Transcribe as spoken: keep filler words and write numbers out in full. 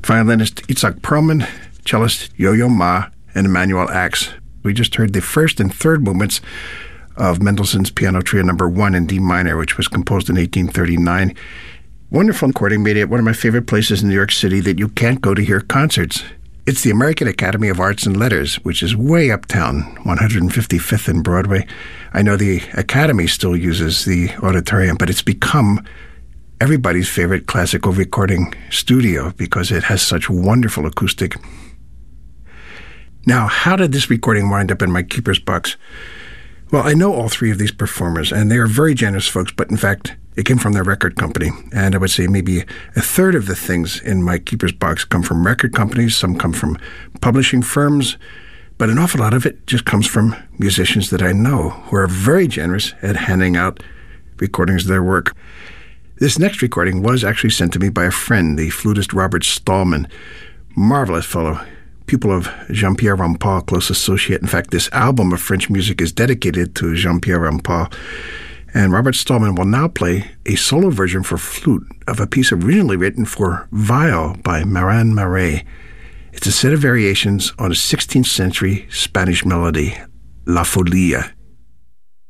violinist Itzhak Perlman, cellist Yo-Yo Ma, and Emanuel Ax. We just heard the first and third movements of Mendelssohn's Piano Trio Number One in D minor, which was composed in eighteen thirty-nine. Wonderful recording, made it one of my favorite places in New York City that you can't go to hear concerts. It's the American Academy of Arts and Letters, which is way uptown, one hundred fifty-fifth and Broadway. I know the Academy still uses the auditorium, but it's become everybody's favorite classical recording studio because it has such wonderful acoustic. Now, how did this recording wind up in my keeper's box? Well, I know all three of these performers, and they are very generous folks, but in fact, it came from their record company. And I would say maybe a third of the things in my keeper's box come from record companies, some come from publishing firms, but an awful lot of it just comes from musicians that I know who are very generous at handing out recordings of their work. This next recording was actually sent to me by a friend, the flutist Robert Stallman. Marvelous fellow. Pupil of Jean-Pierre Rampal, close associate. In fact, this album of French music is dedicated to Jean-Pierre Rampal. And Robert Stallman will now play a solo version for flute of a piece originally written for viol by Marin Marais. It's a set of variations on a sixteenth century Spanish melody, La Folia.